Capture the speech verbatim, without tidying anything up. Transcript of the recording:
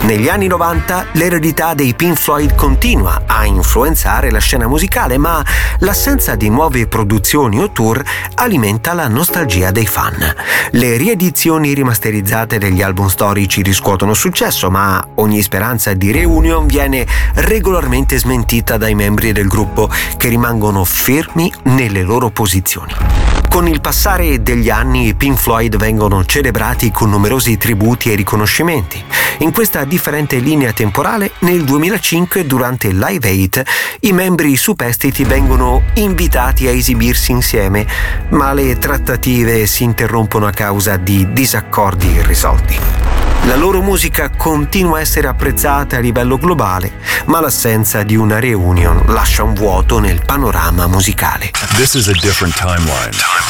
Negli anni novanta l'eredità dei Pink Floyd continua a influenzare la scena musicale, ma l'assenza di nuove produzioni o tour alimenta la nostalgia dei fan. Le riedizioni rimasterizzate degli album storici riscuotono successo, ma ogni speranza di reunion viene regolarmente smentita dai membri del gruppo, che rimangono fermi nelle loro posizioni. Con il passare degli anni i Pink Floyd vengono celebrati con numerosi tributi e riconoscimenti. In questa differente linea temporale, nel duemilacinque, durante il Live Aid, i membri superstiti vengono invitati a esibirsi insieme, ma le trattative si interrompono a causa di disaccordi irrisolti. La loro musica continua a essere apprezzata a livello globale, ma l'assenza di una reunion lascia un vuoto nel panorama musicale. This is a different timeline.